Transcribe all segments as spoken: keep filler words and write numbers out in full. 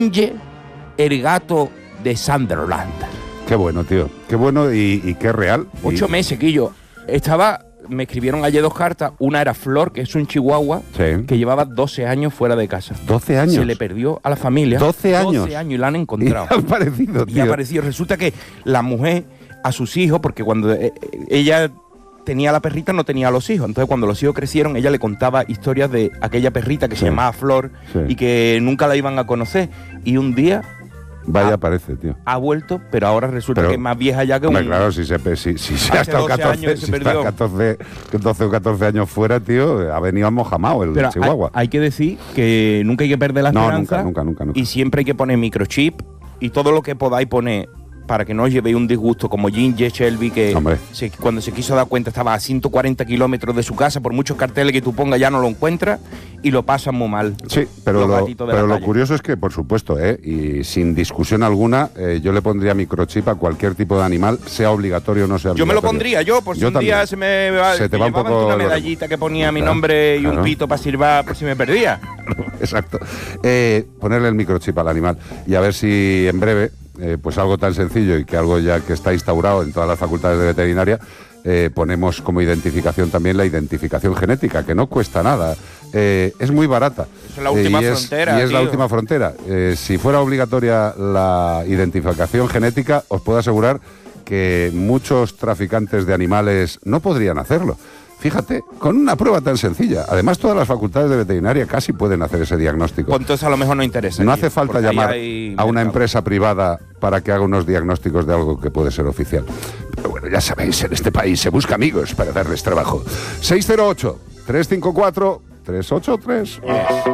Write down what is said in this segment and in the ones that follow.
Ginge, el gato de Sunderland. Qué bueno, tío. Qué bueno y, y qué real. Ocho y... meses, Quillo. Estaba... Me escribieron ayer dos cartas. Una era Flor, que es un chihuahua, sí. que llevaba doce años fuera de casa. ¿doce años? Se le perdió a la familia. ¿doce años? doce años y la han encontrado. Y ha aparecido, tío. Y ha aparecido. Resulta que la mujer, a sus hijos, porque cuando eh, ella tenía la perrita, no tenía a los hijos. Entonces, cuando los hijos crecieron, ella le contaba historias de aquella perrita que sí. se llamaba Flor sí. y que nunca la iban a conocer. Y un día... Vaya, ha, aparece, tío. Ha vuelto, pero ahora resulta pero, que es más vieja ya que hombre, un... Claro, si se, si, si se ha estado catorce, si está catorce, doce o catorce años fuera, tío, ha venido a mojamao el pero chihuahua. Hay, hay que decir que nunca hay que perder la no, esperanza. Nunca, nunca, nunca, nunca. Y siempre hay que poner microchip y todo lo que podáis poner para que no os llevéis un disgusto, como Ginge Shelby, que se, cuando se quiso dar cuenta estaba a ciento cuarenta kilómetros de su casa, por muchos carteles que tú pongas ya no lo encuentras y lo pasan muy mal. Sí, pero lo, pero lo curioso es que, por supuesto, ¿eh? y sin discusión alguna, eh, yo le pondría microchip a cualquier tipo de animal, sea obligatorio o no sea obligatorio. Yo me lo pondría yo, por si yo un también. día se me, se te va un poco una medallita que ponía mi nombre y claro. un pito para sirvar por si me perdía. Exacto. Eh, ponerle el microchip al animal y a ver si en breve... Eh, pues algo tan sencillo y que algo ya que está instaurado en todas las facultades de veterinaria, eh, ponemos como identificación también la identificación genética, que no cuesta nada, eh, es muy barata. Es la última eh, y frontera. Es, y es tío. la última frontera. Eh, si fuera obligatoria la identificación genética, os puedo asegurar que muchos traficantes de animales no podrían hacerlo. Fíjate, con una prueba tan sencilla. Además, todas las facultades de veterinaria casi pueden hacer ese diagnóstico. Pues entonces a lo mejor no interesa. No tío, hace falta llamar a una empresa privada para que haga unos diagnósticos de algo que puede ser oficial. Pero bueno, ya sabéis, en este país se busca amigos para darles trabajo. seis cero ocho, tres cinco cuatro, tres ocho tres.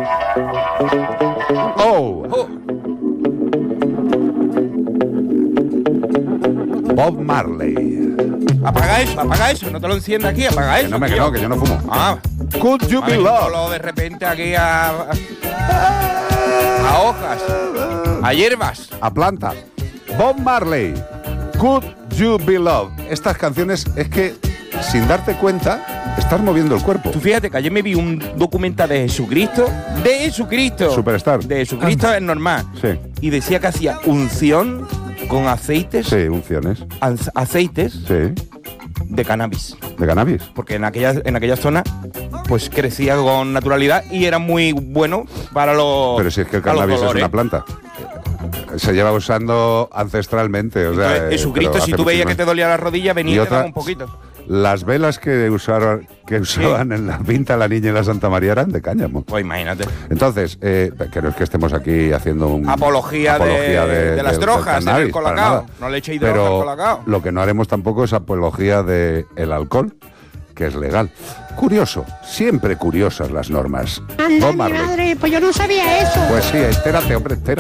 Oh. oh. Bob Marley. Apaga eso, apaga eso, no te lo encienda aquí, apaga eso. Que no me quedo, que yo no fumo. Ah. Could you be loved? De repente aquí a, a, a hojas, a hierbas, a plantas. Bob Marley, Could You Be Loved. Estas canciones es que, sin darte cuenta, estás moviendo el cuerpo. Tú fíjate que ayer me vi un documental de Jesucristo, de Jesucristo. Superstar. De Jesucristo ah. es normal. Sí. Y decía que hacía unción con aceites. Sí, unciones. Aceites. Sí. De cannabis. ¿De cannabis? Porque en aquella, en aquella zona pues crecía con naturalidad y era muy bueno para los Pero si es que el cannabis es una planta. Se lleva usando ancestralmente. O sea, entonces, Jesucristo, si tú veías que te dolía la rodilla, venía y, y te daba un poquito. Las velas que usaron, que usaban sí. en la Pinta la Niña y la Santa María eran de cáñamo. Pues imagínate. Entonces, eh, que no es que estemos aquí haciendo un... Apología, apología de, de, de las de, drogas, del, del colacao. No le echéis drogas al colacao. Lo que no haremos tampoco es apología del alcohol, que es legal. Curioso, siempre curiosas las normas. Anda, mi madre, pues yo no sabía eso. Pues sí, entérate, hombre, entérate.